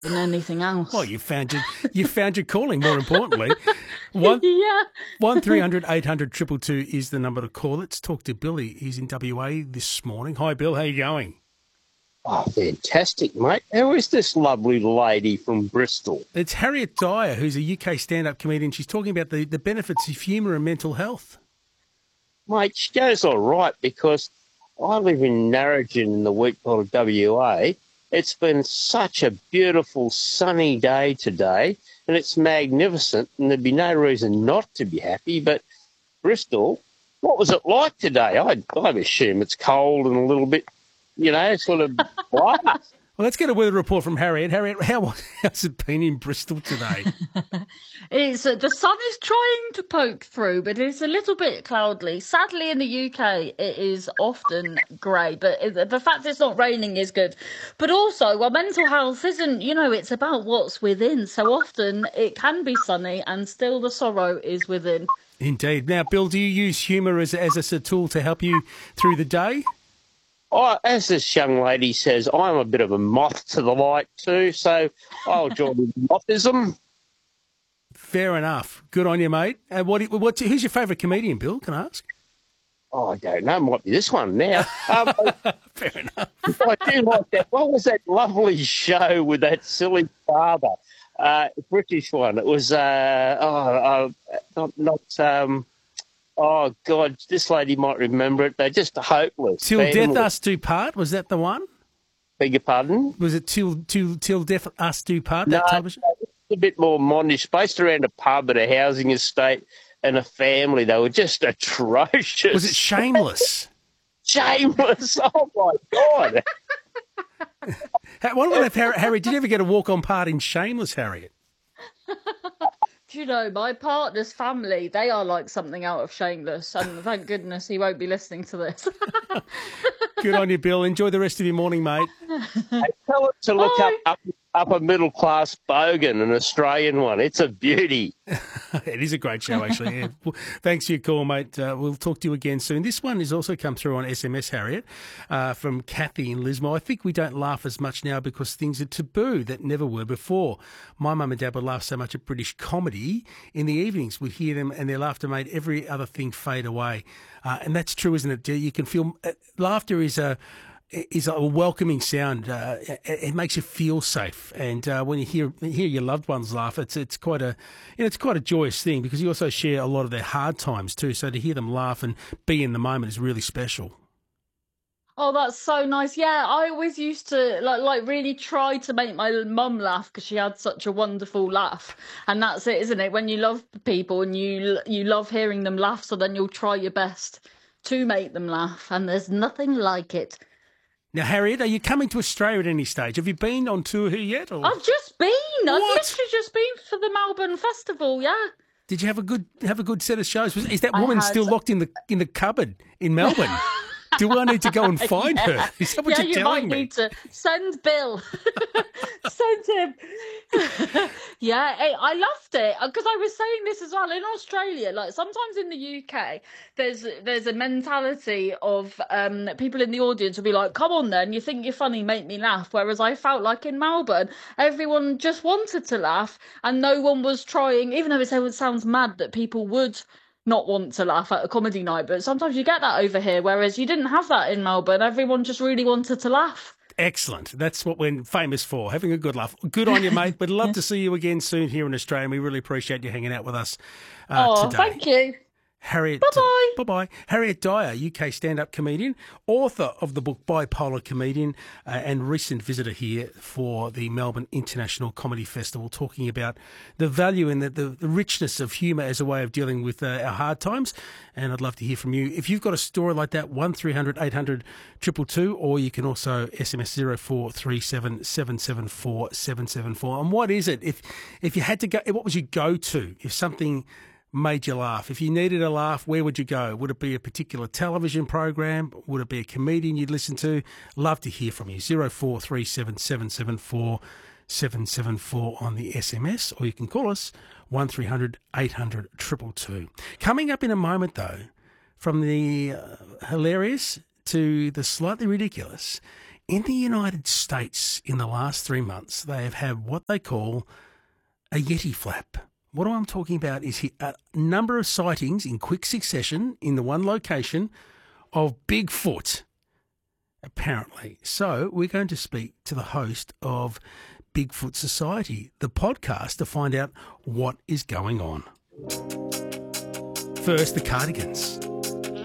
than anything else. Well, you found your calling. More importantly, one Yeah. 1300 800 222 is the number to call. Let's talk to Billy. He's in WA this morning. Hi, Bill. How you going? Oh, fantastic, mate. Who is this lovely lady from Bristol? It's Harriet Dyer, who's a UK stand-up comedian. She's talking about the benefits of humour and mental health. Mate, she goes all right because I live in Narrogin in the wheat belt of WA. It's been such a beautiful sunny day today, and it's magnificent, and there'd be no reason not to be happy. But Bristol, what was it like today? I assume it's cold and a little bit, sort of blah. Well, let's get a weather report from Harriet. Harriet, how's it been in Bristol today? It's the sun is trying to poke through, but it's a little bit cloudy. Sadly, in the UK, it is often grey, but the fact it's not raining is good. But also, mental health isn't, it's about what's within. So often it can be sunny and still the sorrow is within. Indeed. Now, Bill, do you use humour as a tool to help you through the day? Oh, as this young lady says, I'm a bit of a moth to the light too, so I'll join in mothism. Fair enough. Good on you, mate. Who's your favourite comedian, Bill? Can I ask? Oh, I don't know. Might be this one now. Fair enough. I do like that. What was that lovely show with that silly father? British one. It was oh, God, this lady might remember it. They're just hopeless. Till Death Us Do Part, was that the one? Beg your pardon? Was it Till Death Us Do Part, that television? No, it's a bit more mondish, based around a pub at a housing estate and a family. They were just atrocious. Was it Shameless? Shameless, oh my God. What about Harry? Did you ever get a walk-on part in Shameless, Harriet? Do you know, my partner's family, they are like something out of Shameless, and thank goodness he won't be listening to this. Good on you, Bill. Enjoy the rest of your morning, mate. Hey, tell it to look up a middle-class bogan, an Australian one. It's a beauty. It is a great show, actually. Yeah. Well, thanks for your call, mate. We'll talk to you again soon. This one has also come through on SMS, Harriet, from Kathy in Lismore. I think we don't laugh as much now because things are taboo that never were before. My mum and dad would laugh so much at British comedy in the evenings. We'd hear them and their laughter made every other thing fade away. And that's true, isn't it? You can feel laughter is a welcoming sound. It makes you feel safe, and when you hear your loved ones laugh, it's quite a joyous thing because you also share a lot of their hard times too. So to hear them laugh and be in the moment is really special. Oh, that's so nice. Yeah, I always used to like really try to make my mum laugh because she had such a wonderful laugh. And that's it, isn't it? When you love people and you love hearing them laugh, so then you'll try your best to make them laugh. And there's nothing like it. Now, Harriet, are you coming to Australia at any stage? Have you been on tour here yet? Or? I've just been. What? I've literally just been for the Melbourne Festival. Yeah. Did you have a good set of shows? Is that woman still locked in the cupboard in Melbourne? Do I need to go and find her? Is that what you're telling me? You might need to send Bill. Send him. Yeah, I loved it because I was saying this as well in Australia. Like sometimes in the UK, there's a mentality of people in the audience will be like, "Come on, then, you think you're funny, make me laugh." Whereas I felt like in Melbourne, everyone just wanted to laugh, and no one was trying, even though it sounds mad that people would not want to laugh at a comedy night, but sometimes you get that over here, whereas you didn't have that in Melbourne. Everyone just really wanted to laugh. Excellent. That's what we're famous for, having a good laugh. Good on you, mate. We'd love to see you again soon here in Australia, and we really appreciate you hanging out with us today. Thank you. Harriet, bye-bye. Bye-bye. Harriet Dyer, UK stand-up comedian, author of the book Bipolar Comedian, and recent visitor here for the Melbourne International Comedy Festival, talking about the value and the richness of humour as a way of dealing with our hard times. And I'd love to hear from you. If you've got a story like that, 1300 800 222, or you can also SMS 0437 774 774. And what is it? If you had to go, what was your go-to if something made you laugh? If you needed a laugh, where would you go? Would it be a particular television program? Would it be a comedian you'd listen to? Love to hear from you. 0437 774 774 on the SMS, or you can call us 1300 800 222. Coming up in a moment, though, from the hilarious to the slightly ridiculous, In the United States, in the last 3 months, they have had what they call a Yeti flap. What I'm talking about is a number of sightings in quick succession in the one location of Bigfoot, apparently. So we're going to speak to the host of Bigfoot Society, the podcast, to find out what is going on. First, the Cardigans.